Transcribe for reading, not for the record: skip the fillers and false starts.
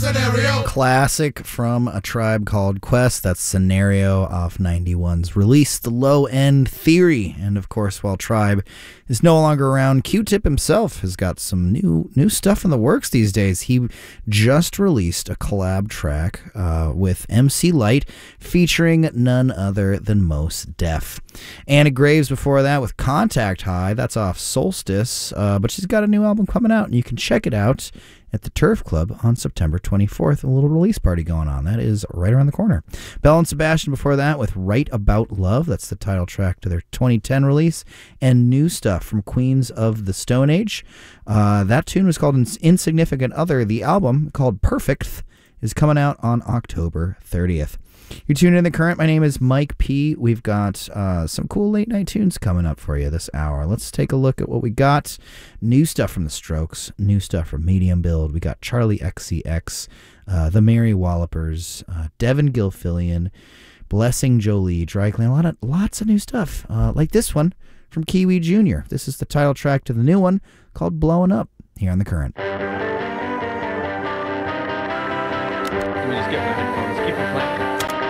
Scenario. Classic from A Tribe Called Quest. That's Scenario off 91's release, The Low End Theory. And of course, while Tribe is no longer around, Q-Tip himself has got some new stuff in the works these days. He just released a collab track with MC Lyte featuring none other than Mos Def. Anna Graves before that with Contact High. That's off Solstice, but she's got a new album coming out, and you can check it out at the Turf Club on September 24th. A little release party going on. That is right around the corner. Belle and Sebastian before that with Right About Love. That's the title track to their 2010 release. And new stuff from Queens of the Stone Age. That tune was called Insignificant Other. The album, called Perfect, is coming out on October 30th. You're tuned in The Current. My name is Mike P. We've got some cool late night tunes coming up for you this hour. Let's take a look at what we got. New stuff from The Strokes, new stuff from Medium Build. We got Charlie XCX, The Mary Wallopers, Devin Gilfillian, Blessing Jolie, Dry Clean. Lots of new stuff, like this one from Kiwi Jr. This is the title track to the new one called Blowing Up here on The Current. Let me just get my headphones. Keep it playing.